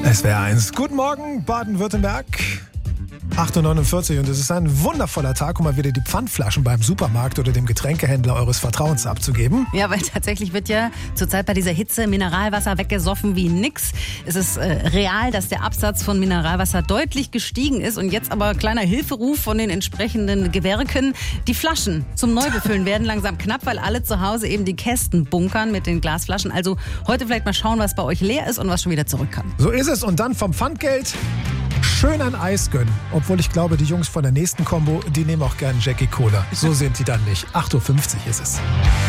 SWR1. Guten Morgen, Baden-Württemberg. 8.49 Uhr und es ist ein wundervoller Tag, um mal wieder die Pfandflaschen beim Supermarkt oder dem Getränkehändler eures Vertrauens abzugeben. Ja, weil tatsächlich wird ja zurzeit bei dieser Hitze Mineralwasser weggesoffen wie nix. Es ist real, dass der Absatz von Mineralwasser deutlich gestiegen ist und jetzt aber kleiner Hilferuf von den entsprechenden Gewerken. Die Flaschen zum Neubefüllen werden langsam knapp, weil alle zu Hause eben die Kästen bunkern mit den Glasflaschen. Also heute vielleicht mal schauen, was bei euch leer ist und was schon wieder zurück kann. So ist es und dann vom Pfandgeld schön ein Eis gönnen. Obwohl ich glaube, die Jungs von der nächsten Combo, die nehmen auch gerne Jackie Cola. So sind die dann nicht. 8.50 Uhr ist es.